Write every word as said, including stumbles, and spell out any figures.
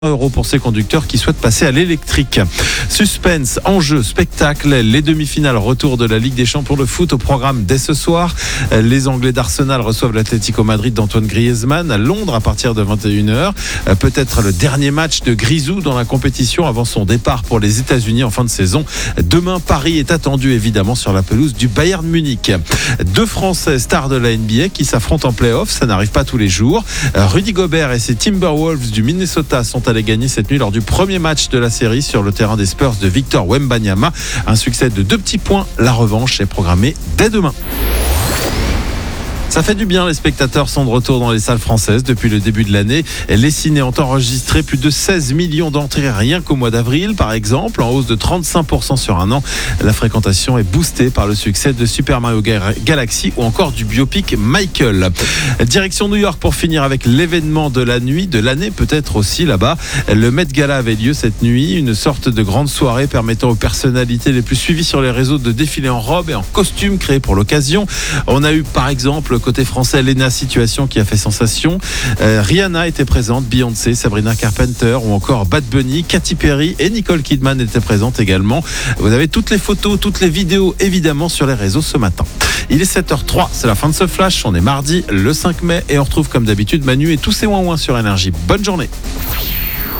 euros pour ces conducteurs qui souhaitent passer à l'électrique. Suspense, enjeu, spectacle, les demi-finales, retour de la Ligue des Champions de foot au programme dès ce soir. Les Anglais d'Arsenal reçoivent l'Atlético Madrid d'Antoine Griezmann à Londres à partir de vingt et une heures. Peut-être le dernier match de Grisou dans la compétition avant son départ pour les États-Unis en fin de saison. Demain, Paris est attendu évidemment sur la pelouse du Bayern Munich. Deux Français stars de la N B A qui s'affrontent en play-off, ça n'arrive pas tous les jours. Rudy Gobert et ses Timberwolves du Minnesota sont allés gagner cette nuit lors du premier match de la série sur le terrain des Spurs de Victor Wembanyama. Un succès de deux petits points. La revanche est programmée dès demain. Ça fait du bien, les spectateurs sont de retour dans les salles françaises depuis le début de l'année. Les ciné ont enregistré plus de seize millions d'entrées rien qu'au mois d'avril, par exemple, en hausse de trente-cinq pour cent sur un an. La fréquentation est boostée par le succès de Super Mario Galaxy ou encore du biopic Michael. Direction New York pour finir avec l'événement de la nuit, de l'année peut-être aussi là-bas. Le Met Gala avait lieu cette nuit, une sorte de grande soirée permettant aux personnalités les plus suivies sur les réseaux de défiler en robe et en costume créé pour l'occasion. On a eu par exemple côté français, Lena Situation qui a fait sensation. Euh, Rihanna était présente, Beyoncé, Sabrina Carpenter ou encore Bad Bunny, Katy Perry et Nicole Kidman étaient présentes également. Vous avez toutes les photos, toutes les vidéos évidemment sur les réseaux ce matin. Il est sept heures trois, c'est la fin de ce flash. On est mardi le cinq mai et on retrouve comme d'habitude Manu et tous ses ouin-ouin sur Énergie. Bonne journée.